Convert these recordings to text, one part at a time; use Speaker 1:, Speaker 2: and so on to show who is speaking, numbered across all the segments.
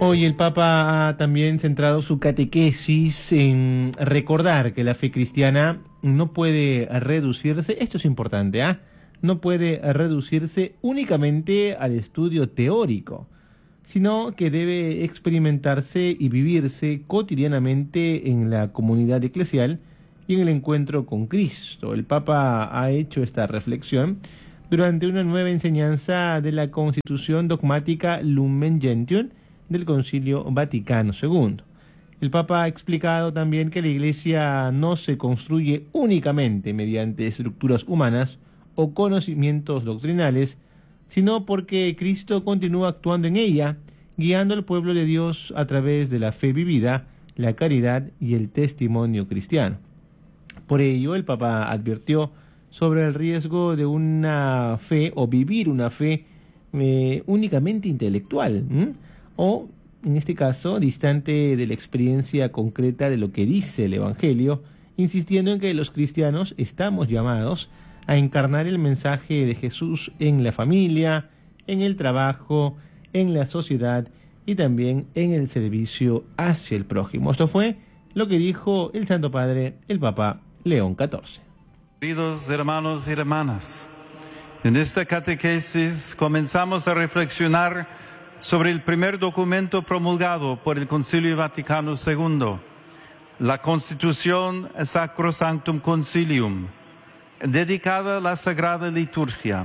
Speaker 1: Hoy el Papa ha también centrado su catequesis en recordar que la fe cristiana no puede reducirse, esto es importante, no puede reducirse únicamente al estudio teórico, sino que debe experimentarse y vivirse cotidianamente en la comunidad eclesial y en el encuentro con Cristo. El Papa ha hecho esta reflexión durante una nueva enseñanza de la Constitución Dogmática Lumen Gentium del Concilio Vaticano II. El Papa ha explicado también que la Iglesia no se construye únicamente mediante estructuras humanas o conocimientos doctrinales, sino porque Cristo continúa actuando en ella, guiando al pueblo de Dios a través de la fe vivida, la caridad y el testimonio cristiano. Por ello, el Papa advirtió sobre el riesgo de una fe o vivir una fe únicamente intelectual, o, en este caso, distante de la experiencia concreta de lo que dice el Evangelio, insistiendo en que los cristianos estamos llamados a encarnar el mensaje de Jesús en la familia, en el trabajo, en la sociedad y también en el servicio hacia el prójimo. Esto fue lo que dijo el Santo Padre, el Papa León XIV.
Speaker 2: Queridos hermanos y hermanas, en esta catequesis comenzamos a reflexionar sobre el primer documento promulgado por el Concilio Vaticano II, la Constitución Sacrosanctum Concilium, dedicada a la Sagrada Liturgia.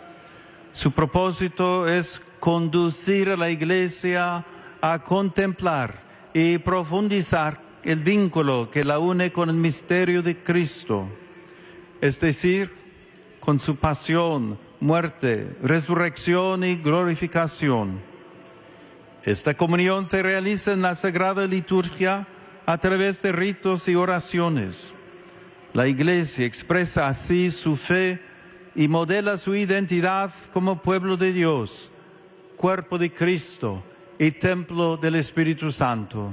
Speaker 2: Su propósito es conducir a la Iglesia a contemplar y profundizar el vínculo que la une con el misterio de Cristo, es decir, con su pasión, muerte, resurrección y glorificación. Esta comunión se realiza en la Sagrada Liturgia a través de ritos y oraciones. La Iglesia expresa así su fe y modela su identidad como pueblo de Dios, cuerpo de Cristo y templo del Espíritu Santo.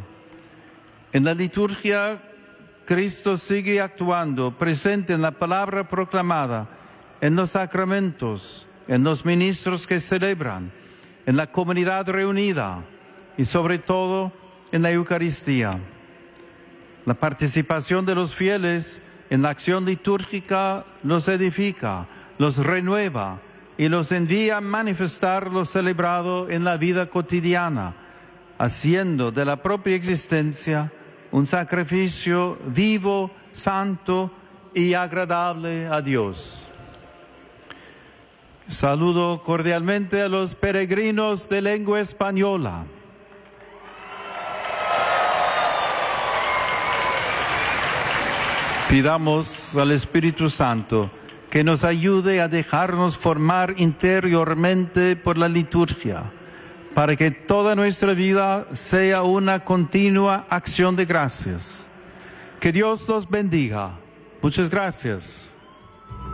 Speaker 2: En la liturgia, Cristo sigue actuando, presente en la palabra proclamada, en los sacramentos, en los ministros que celebran, en la comunidad reunida y sobre todo en la Eucaristía. La participación de los fieles en la acción litúrgica los edifica, los renueva y los envía a manifestar lo celebrado en la vida cotidiana, haciendo de la propia existencia un sacrificio vivo, santo y agradable a Dios. Saludo cordialmente a los peregrinos de lengua española. Pidamos al Espíritu Santo que nos ayude a dejarnos formar interiormente por la liturgia, para que toda nuestra vida sea una continua acción de gracias. Que Dios los bendiga. Muchas gracias.